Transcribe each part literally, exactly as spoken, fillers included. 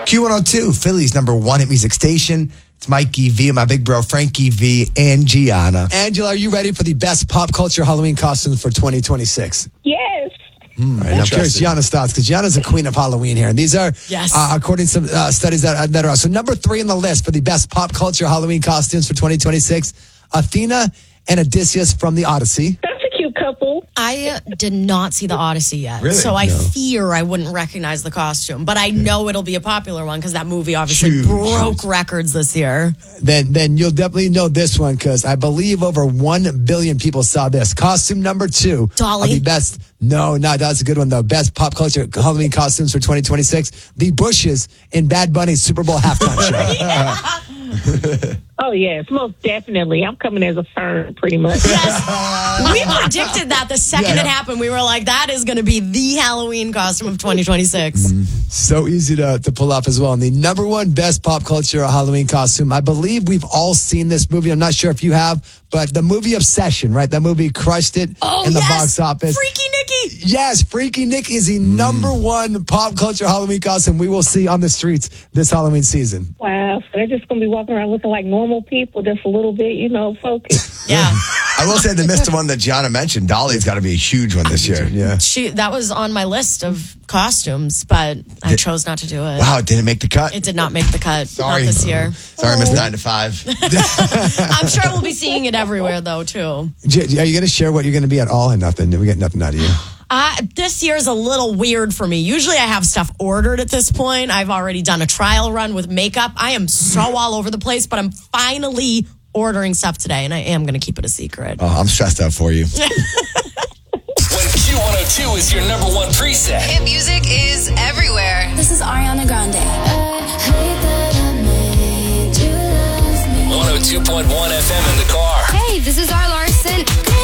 Q one oh two, Philly's number one hit music station. It's Mikey V and my big bro, Frankie V and Gianna. Angela, are you ready for the best pop culture Halloween costumes for twenty twenty-six? Yes. Mm, right, I'm curious Gianna's thoughts, because Gianna's a queen of Halloween here. And these are, yes. uh, according to some uh, studies that, that are out. So number three on the list for the best pop culture Halloween costumes for twenty twenty-six, Athena and Odysseus from the Odyssey. That's a cute couple. I did not see the Odyssey yet. Really? So I No. fear I wouldn't recognize the costume. But I know it'll be a popular one because that movie obviously Huge. broke records this year. Then then you'll definitely know this one, because I believe over one billion people saw this. Costume number two. Dolly. Of the best. No, no, that's a good one, though. Best pop culture Halloween costumes for twenty twenty-six. The Bushes in Bad Bunny's Super Bowl halftime show. Oh, yes, most definitely. I'm coming as a fern, pretty much. Yes. We predicted that the second Yeah. it happened. We were like, that is going to be the Halloween costume of twenty twenty-six. So easy to, to pull off as well. And the number one best pop culture Halloween costume, I believe we've all seen this movie. I'm not sure if you have, but the movie Obsession, right? That movie crushed it Oh, in the yes. box office. Freaky Nicky. Yes, Freaky Nick is the number one pop culture Halloween costume we will see on the streets this Halloween season. Wow, so they're just going to be walking around looking like normal people, just a little bit, you know, focused. Yeah. I will say they missed the one that Gianna mentioned. Dolly's got to be a huge one this year. Yeah. She That was on my list of costumes, but I Did- chose not to do it. Wow, it didn't make the cut. It did not make the cut. Sorry. Not this year. Sorry, Miss Nine to Five. I'm sure we'll be seeing it everywhere, though, too. J- Are you going to share what you're going to be at all or nothing? We get nothing out of you. Uh, this year's a little weird for me. Usually I have stuff ordered at this point. I've already done a trial run with makeup. I am so all over the place, but I'm finally ordering stuff today, and I am going to keep it a secret. Oh, I'm stressed out for you. When Q one oh two is your number one preset. Hit music is everywhere. This is Ariana Grande. one oh two point one F M in the car. Hey, this is R. Larson.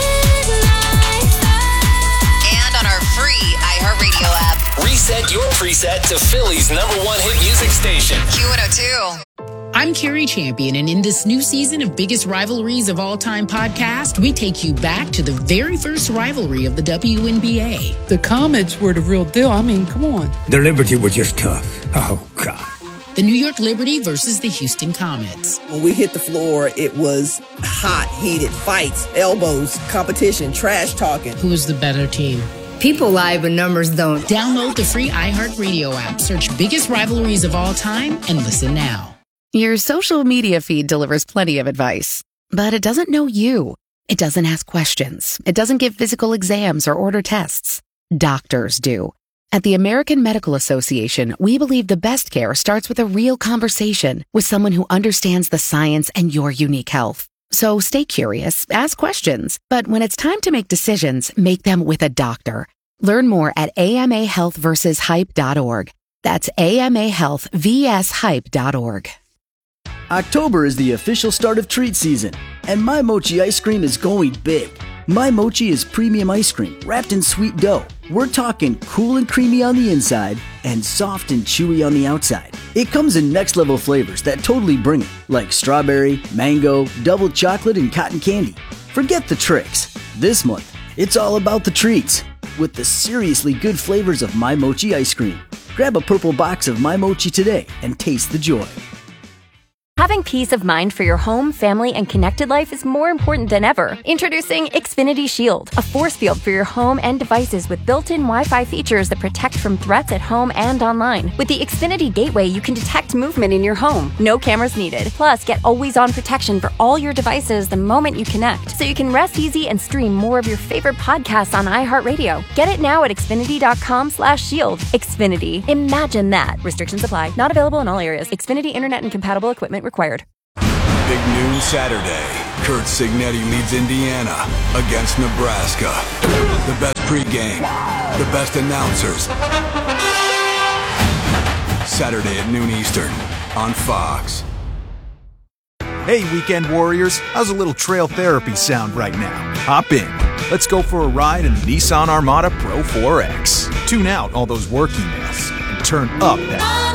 And on our free iHeartRadio app. Reset your preset to Philly's number one hit music station. Q one oh two. I'm Carrie Champion, and in this new season of Biggest Rivalries of All Time podcast, we take you back to the very first rivalry of the W N B A. The Comets were the real deal. I mean, come on. The Liberty were just tough. Oh, God. The New York Liberty versus the Houston Comets. When we hit the floor, it was hot, heated fights, elbows, competition, trash talking. Who was the better team? People lie, but numbers don't. Download the free iHeartRadio app, search Biggest Rivalries of All Time, and listen now. Your social media feed delivers plenty of advice, but it doesn't know you. It doesn't ask questions. It doesn't give physical exams or order tests. Doctors do. At the American Medical Association, we believe the best care starts with a real conversation with someone who understands the science and your unique health. So stay curious, ask questions, but when it's time to make decisions, make them with a doctor. Learn more at A M A health versus hype dot org. That's A M A health versus hype dot org. October is the official start of treat season, and My Mochi ice cream is going big. My Mochi is premium ice cream wrapped in sweet dough. We're talking cool and creamy on the inside and soft and chewy on the outside. It comes in next level flavors that totally bring it, like strawberry, mango, double chocolate, and cotton candy. Forget the tricks. This month, it's all about the treats with the seriously good flavors of My Mochi ice cream. Grab a purple box of My Mochi today and taste the joy. Having peace of mind for your home, family, and connected life is more important than ever. Introducing Xfinity Shield, a force field for your home and devices with built-in Wi-Fi features that protect from threats at home and online. With the Xfinity Gateway, you can detect movement in your home. No cameras needed. Plus, get always-on protection for all your devices the moment you connect, so you can rest easy and stream more of your favorite podcasts on iHeartRadio. Get it now at Xfinity.com slash shield. Xfinity. Imagine that. Restrictions apply. Not available in all areas. Xfinity Internet and compatible equipment required. Big noon Saturday. Kurt Signetti leads Indiana against Nebraska. The best pregame, the best announcers. Saturday at noon Eastern on Fox. Hey, weekend warriors. How's a little trail therapy sound right now? Hop in. Let's go for a ride in the Nissan Armada Pro four X. Tune out all those work emails and turn up that